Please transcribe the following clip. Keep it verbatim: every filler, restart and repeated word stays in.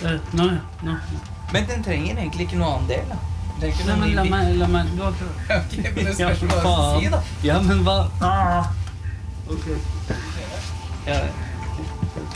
Nå, ja, nå. Men den trenger egentlig ikke noe annen del, da. Nei, men la meg, la meg, du har prøvd. Ok, men det spørs hva du sier, da. Ja, men hva? Ah. Ok. Ja,